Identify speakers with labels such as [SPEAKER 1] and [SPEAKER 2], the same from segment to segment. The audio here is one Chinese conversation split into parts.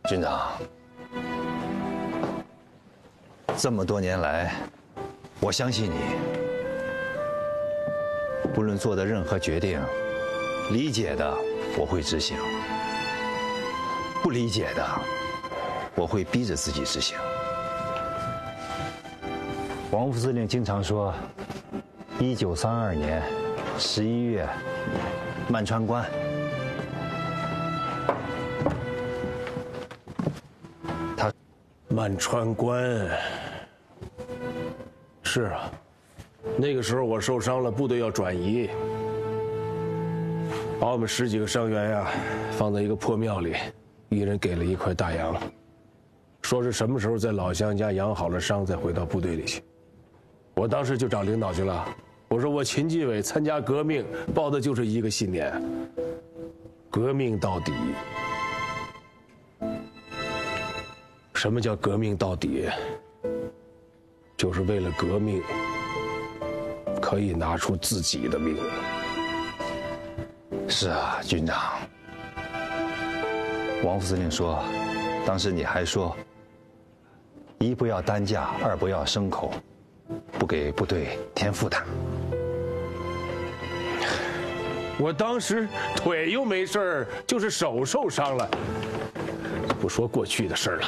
[SPEAKER 1] 军长，这么多年来，我相信你，不论做的任何决定，理解的我会执行，不理解的我会逼着自己执行。王副司令经常说，1932年11月，漫川关。
[SPEAKER 2] 漫川关，是啊，那个时候我受伤了，部队要转移，把我们10几个伤员呀放在一个破庙里，一人给了一块大洋，说是什么时候在老乡家养好了伤再回到部队里去。我当时就找领导去了，我说我秦基伟参加革命抱的就是一个信念：革命到底。什么叫革命到底？就是为了革命，可以拿出自己的命。
[SPEAKER 1] 是啊，军长。王副司令说，当时你还说，一不要担架，二不要牲口，不给部队添负担。
[SPEAKER 2] 我当时腿又没事儿，就是手受伤了。不说过去的事儿了。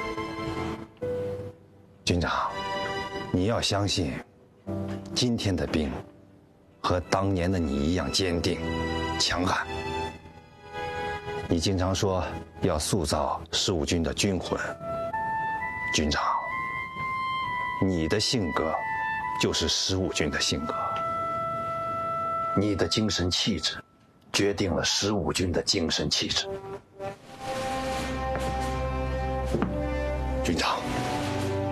[SPEAKER 1] 军长，你要相信，今天的兵和当年的你一样坚定、强悍。你经常说要塑造15军的军魂，军长，你的性格就是15军的性格，你的精神气质决定了15军的精神气质。军长。